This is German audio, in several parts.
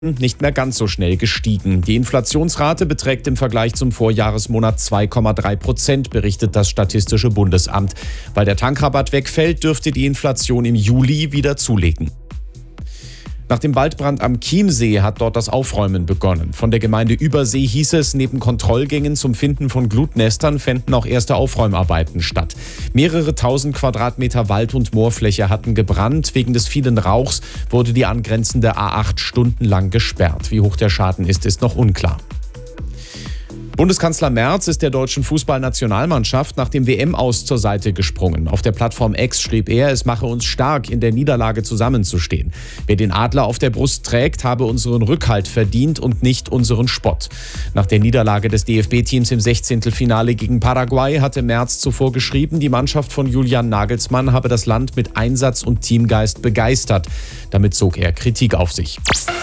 nicht mehr ganz so schnell gestiegen. Die Inflationsrate beträgt im Vergleich zum Vorjahresmonat 2,3%, berichtet das Statistische Bundesamt. Weil der Tankrabatt wegfällt, dürfte die Inflation im Juli wieder zulegen. Nach dem Waldbrand am Chiemsee hat dort das Aufräumen begonnen. Von der Gemeinde Übersee hieß es, neben Kontrollgängen zum Finden von Glutnestern fänden auch erste Aufräumarbeiten statt. Mehrere tausend Quadratmeter Wald- und Moorfläche hatten gebrannt. Wegen des vielen Rauchs wurde die angrenzende A8 stundenlang gesperrt. Wie hoch der Schaden ist noch unklar. Bundeskanzler Merz ist der deutschen Fußballnationalmannschaft nach dem WM-Aus zur Seite gesprungen. Auf der Plattform X schrieb er, es mache uns stark, in der Niederlage zusammenzustehen. Wer den Adler auf der Brust trägt, habe unseren Rückhalt verdient und nicht unseren Spott. Nach der Niederlage des DFB-Teams im 16. Finale gegen Paraguay hatte Merz zuvor geschrieben, die Mannschaft von Julian Nagelsmann habe das Land mit Einsatz und Teamgeist begeistert. Damit zog er Kritik auf sich.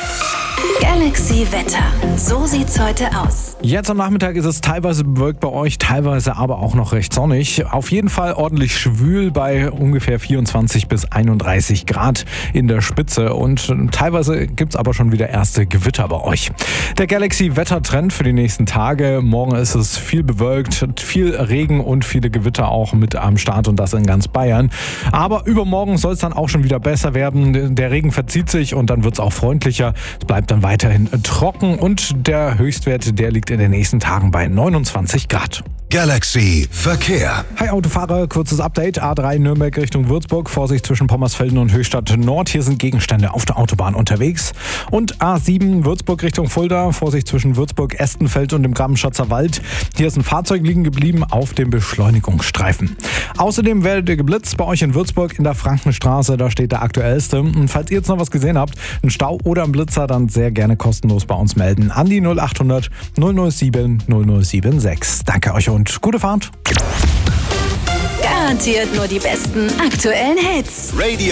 Galaxy Wetter. So sieht's heute aus. Jetzt am Nachmittag ist es teilweise bewölkt bei euch, teilweise aber auch noch recht sonnig. Auf jeden Fall ordentlich schwül bei ungefähr 24 bis 31 Grad in der Spitze. Und teilweise gibt's aber schon wieder erste Gewitter bei euch. Der Galaxy-Wettertrend für die nächsten Tage. Morgen ist es viel bewölkt, viel Regen und viele Gewitter auch mit am Start und das in ganz Bayern. Aber übermorgen soll es dann auch schon wieder besser werden. Der Regen verzieht sich und dann wird's auch freundlicher. Es bleibt dann weiterhin trocken und der Höchstwert, der liegt in den nächsten Tagen bei 29 Grad. Galaxy Verkehr. Hi Autofahrer, kurzes Update. A3 Nürnberg Richtung Würzburg. Vorsicht zwischen Pommersfelden und Höchstadt Nord. Hier sind Gegenstände auf der Autobahn unterwegs. Und A7 Würzburg Richtung Fulda. Vorsicht zwischen Würzburg, Estenfeld und dem Grabenschatzer Wald. Hier ist ein Fahrzeug liegen geblieben auf dem Beschleunigungsstreifen. Außerdem werdet ihr geblitzt bei euch in Würzburg in der Frankenstraße. Da steht der aktuellste. Und falls ihr jetzt noch was gesehen habt, einen Stau oder einen Blitzer, dann sehr gerne kostenlos bei uns melden. An die 0800 007 0076. Danke euch und gute Fahrt. Garantiert nur die besten aktuellen Hits. Radio